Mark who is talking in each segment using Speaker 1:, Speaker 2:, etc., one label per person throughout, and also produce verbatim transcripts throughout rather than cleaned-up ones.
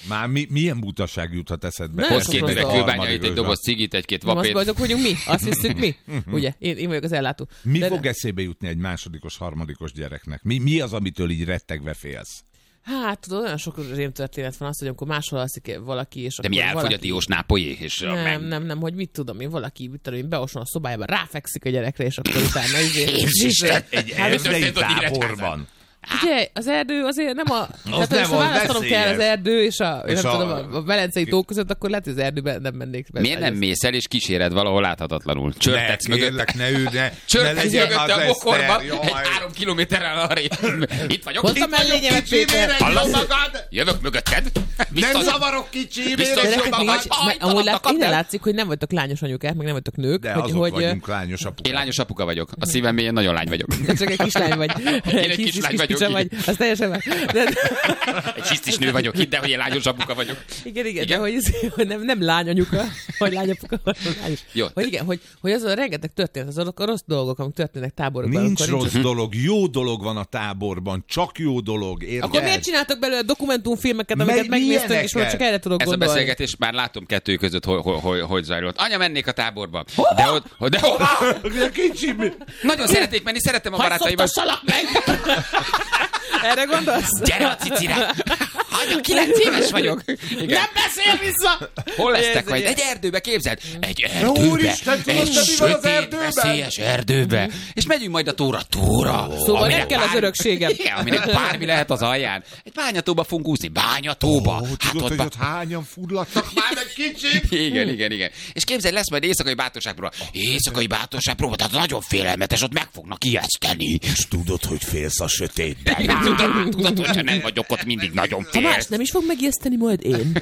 Speaker 1: Már mi, milyen butaság juthat eszedbe?
Speaker 2: Hoz két üveg kőbányait, egy doboz cigit, egy-két vapét.
Speaker 3: Nem azt vagyok, vagyunk mi? Azt hiszük mi? Ugye? Én, én vagyok az ellátó.
Speaker 1: Mi
Speaker 3: De
Speaker 1: fog
Speaker 3: de...
Speaker 1: eszébe jutni egy másodikos, harmadikos gyereknek? Mi, mi az, amitől így rettegve félsz?
Speaker 3: Hát, tudod, olyan sok rémtörténet van az, hogy amikor máshol alszik valaki, és
Speaker 2: de mi
Speaker 3: akkor
Speaker 2: elfogy a
Speaker 3: valaki...
Speaker 2: diós nápolyé? És
Speaker 3: nem,
Speaker 2: meg...
Speaker 3: nem, nem, hogy mit tudom én, valaki, mit tudom én, beoson a szobájába, ráfekszik a gyerekre, és akkor utána
Speaker 2: Jézusten!
Speaker 1: Egy erdei táborban.
Speaker 3: Ugye, az erdő azért nem a...
Speaker 1: Az
Speaker 3: tehát,
Speaker 1: nem
Speaker 3: ha
Speaker 1: a
Speaker 3: választanom kell az erdő és a,
Speaker 1: és
Speaker 3: nem
Speaker 1: a...
Speaker 3: tudom, a, a Velencei tó között, akkor lehet, hogy az erdőben nem mennék be.
Speaker 2: Miért nem mész el és kíséred valahol láthatatlanul? Csörtetsz mögött.
Speaker 1: Kérlek, ne ülj, ne,
Speaker 2: Csörtetsz
Speaker 1: ne
Speaker 2: mögött a bokorba,
Speaker 1: Eszter,
Speaker 2: egy három kilométerrel arrébb. Itt vagyok.
Speaker 3: Hozd a mellényemet, Péter!
Speaker 2: Hallasz magad? Jövök mögötted.
Speaker 1: nem zavarok kicsi,
Speaker 2: biztos jobban vagy.
Speaker 3: Amúgy lát, innen látszik, hogy nem vagytok lányos anyukák, meg nem vagytok nők.
Speaker 1: De
Speaker 3: hogy,
Speaker 1: azok
Speaker 3: hogy,
Speaker 1: vagyunk lányos apukák.
Speaker 2: Én lányos apuka vagyok. A szívem mélyén nagyon lány vagyok.
Speaker 3: Csak egy kislány vagy.
Speaker 2: Én egy kislány vagyok.
Speaker 3: Az teljesen
Speaker 2: egy csisztis nő vagyok itt, de hogy én lányos apuka vagyok.
Speaker 3: Igen, igen, igen? De hogy, hogy nem, nem lányanyuka, vagy lányapuka, vagy lányos.
Speaker 2: Jó.
Speaker 3: Hogy igen, hogy, hogy az a rengeteg történet, azok a rossz dolgok, amik történnek táborokban.
Speaker 1: Nincs rossz nincs... dolog, jó dolog van a táborban, csak jó dolog, érted?
Speaker 3: Akkor miért csináltok belőle dokumentumfilmeket, amiket megnéztünk, és most csak erre tudok
Speaker 2: ez
Speaker 3: gondolni?
Speaker 2: Ez a beszélgetés már látom kettő között, hogy, hogy, hogy zajlott. Anya, mennék a táborba. De ott, de hova? Nagyon szeretnék menni, szeretem a barátaimat.
Speaker 3: meg! Erre gondolsz?
Speaker 2: Gyere a cicire! Anya, kilenc éves vagyok. Igen.
Speaker 3: Nem beszél vissza!
Speaker 2: Hol lesztek majd? Egy erdőbe, képzeld? Egy erdőbe.
Speaker 1: Úristen,
Speaker 2: egy sötét, veszélyes erdőbe. És megyünk majd a tóra tóra.
Speaker 3: Szóval nem kell az örökségem.
Speaker 2: Igen, aminek bármi lehet az alján. Egy bányatóba fogunk úszni. Bányatóba.
Speaker 1: Oh, hát tudod, ott hogy ott hányan furlattak már egy kicsit?
Speaker 2: Igen, igen, igen. És képzeld, lesz majd éjszakai bátorságpróba. Éjszakai bátorságpróba, tehát nagyon félelmetes, ott meg fognak ijeszteni.
Speaker 1: És tudod, hogy félsz a sötétben.
Speaker 2: Tudod, tudod, hogyha nem vagyok ott, mindig nagyon félsz.
Speaker 3: Ha más nem is fog megijeszteni, majd én.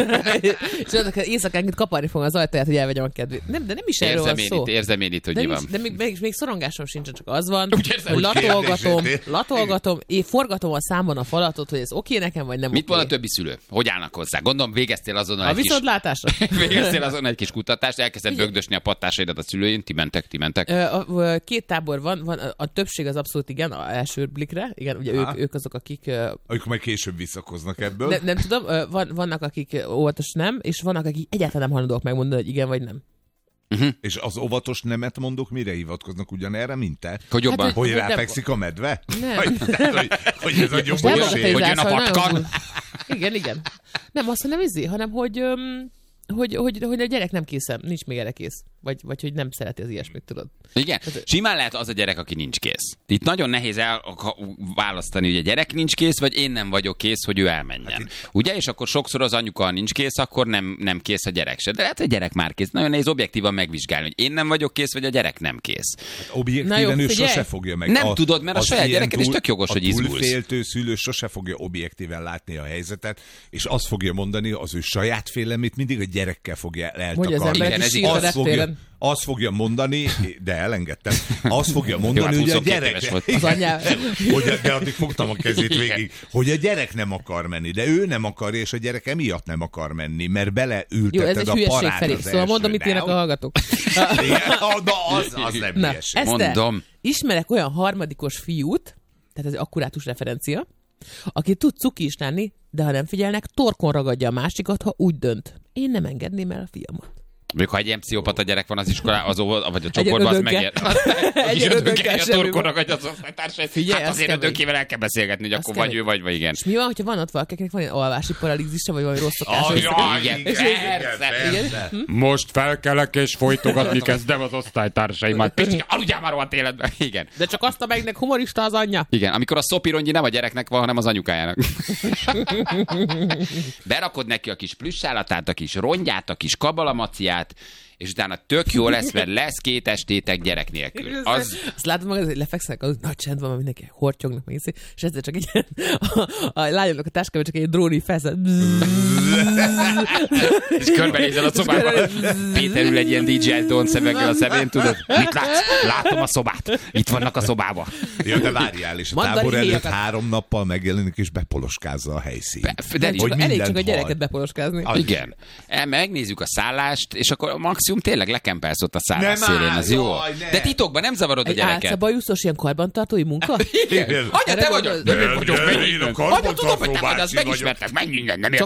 Speaker 3: És tudod, éjszakánként kaparni fog az ajtaját, hogy elvegyem a kedvét. Nem, de nem is erről van szó.
Speaker 2: Itt, érzem én itt, hogy mi van.
Speaker 3: De még, még, még szorongásom sincsen, csak az van, hogy latolgatom, latolgatom, én forgatom a számban a falatot, hogy ez oké nekem, vagy nem
Speaker 2: Mit
Speaker 3: oké.
Speaker 2: van a többi szülő? Hogy állnak hozzá? Gondolom, végeztél azonnal
Speaker 3: a
Speaker 2: egy
Speaker 3: viszontlátásra.
Speaker 2: kis... végeztél azonnal egy kis kutatást, elkezdett bögdösni a pattásaidat a szülőin, ti mentek, ti mentek.
Speaker 3: A, a, két tábor van, van, a többség az abszolút igen, a első blikre, igen, ugye ők, ők azok, akik...
Speaker 1: Ők majd később visszakoznak ebből.
Speaker 3: Ne, nem tudom, van, vannak, akik óvatos nem, és vannak, akik egyáltalán nem hajlandóak megmondani, hogy igen vagy nem.
Speaker 2: Uh-huh.
Speaker 1: És az óvatos nemet mondok, mire hivatkoznak ugyanerre, mint te?
Speaker 2: Hogy jobban?
Speaker 3: Hát,
Speaker 1: hogy
Speaker 3: hogy
Speaker 1: ráfekszik a medve?
Speaker 3: Nem.
Speaker 1: Hogy, hogy, hogy ez a jobb
Speaker 3: Nem
Speaker 2: hogy, hogy jön a patkan?
Speaker 3: Igen, igen. Nem azt nem izé, hanem hogy... Um, Hogy, hogy, hogy a gyerek nem készen, nincs még erre kész. Vagy, vagy hogy nem szereti az ilyesmit, tudod.
Speaker 2: Igen, simán lehet az a gyerek, aki nincs kész. Itt nagyon nehéz választani, hogy a gyerek nincs kész, vagy én nem vagyok kész, hogy ő elmenjen. Hát itt... Ugye? És akkor sokszor az anyuka nincs kész, akkor nem, nem kész a gyerek se. De lehet, hogy a gyerek már kész. Nagyon nehéz objektívan megvizsgálni, hogy én nem vagyok kész, vagy a gyerek nem kész.
Speaker 1: Hát objektíven ő sose fogja meg.
Speaker 2: Nem
Speaker 1: a,
Speaker 2: tudod, mert a saját gyereked is tök jogos,
Speaker 1: a
Speaker 2: hogy izgulsz.
Speaker 1: A túlféltő szülő sose fogja objektíven látni a helyzetet, és azt fogja mondani, az ő saját félemét mindig a gyerekkel fogja eltakarni.
Speaker 3: Igen,
Speaker 1: ez azt, fogja, azt fogja mondani, de elengedtem, azt fogja mondani, hogy a gyerek...
Speaker 3: Az anyám.
Speaker 1: Hogy, de addig fogtam a kezét végig, hogy a gyerek nem akar menni, de ő nem akarja, és a gyerek emiatt nem akar menni, mert beleülteted a parát az
Speaker 3: Szóval mondom, mit ének a hallgatók.
Speaker 1: Na, az, az nem
Speaker 3: Na,
Speaker 1: hülyeség.
Speaker 2: Mondom.
Speaker 3: Ismerek olyan harmadikos fiút, tehát ez akkurátus referencia, aki tud cuki is lenni, de ha nem figyelnek, torkon ragadja a másikat, ha úgy dönt. Én nem engedném el a fiamat.
Speaker 2: Még ha egy ilyen pszichopata gyerek van az iskolában, az óvod, vagy a csoportban, az megér.
Speaker 3: Egy ödönkel
Speaker 2: a torkon ragadja az osztálytársait. Figyelj, hát azért ödönkével el kell beszélgetni, hogy akkor vagy ő, vagy, vagy igen.
Speaker 3: És mi van, hogyha van ott valaki, akinek van ilyen alvási paralízisa, vagy valami rossz szokása?
Speaker 2: Igen, igen. Most felkelek, és folytogatni kezdem az osztálytársaimat. Picsi, aludjál már rohadt életben. Igen.
Speaker 3: De csak azt a megnek humorista az anyja.
Speaker 2: Igen, amikor a szopirongyi nem a gyereknek van, hanem az anyukájának. Berakod neki a kis plüssállatát, a kis rongyát, a kis kabalamaciát, és utána tök jó lesz, mert lesz két estétek gyerek nélkül. Az...
Speaker 3: Azt látod magad, hogy lefekszenek, az nagy csend van, mindenki hortyognak, meg és ezzel csak egy ilyen, a, a lányomnak a táskában csak egy dróni felszed.
Speaker 2: És körbenézel a szobában. Péter ül egy ilyen dé jé Don szemeggel a szemén, tudod? Mit látsz? Látom a szobát. Itt vannak a szobában.
Speaker 1: Ja, de várjál, és a tábor előtt három nappal megjelenik, és bepoloskázza a helyszínt.
Speaker 3: Be, de csak, elég csak a gyereket bepoloskázni.
Speaker 2: Ah, igen. El, megnézzük a szállást, és akkor maximum tényleg lekempelsz ott a szállás szélén, az jó.
Speaker 1: Ne.
Speaker 2: De titokban nem zavarod a gyereket.
Speaker 3: Egy álszabajuszos ilyen karbantartói munka?
Speaker 2: Igen. Anya, te vagy az.
Speaker 1: Én a karbantartó bácsi vagyok.
Speaker 2: Megismertek, meg minden, nem